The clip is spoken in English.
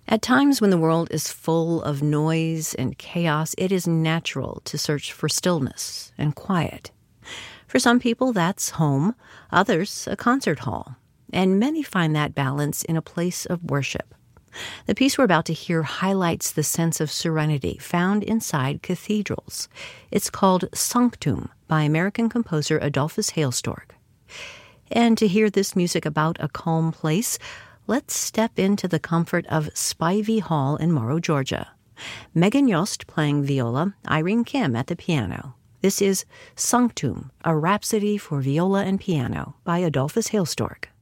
At times when the world is full of noise and chaos, it is natural to search for stillness and quiet. For some people, that's home, others, a concert hall, and many find that balance in a place of worship. The piece we're about to hear highlights the sense of serenity found inside cathedrals. It's called Sanctum by American composer Adolphus Hailstork. And to hear this music about a calm place, let's step into the comfort of Spivey Hall in Morrow, Georgia. Megan Yost playing viola, Irene Kim at the piano. This is Sanctum, a rhapsody for viola and piano by Adolphus Hailstork.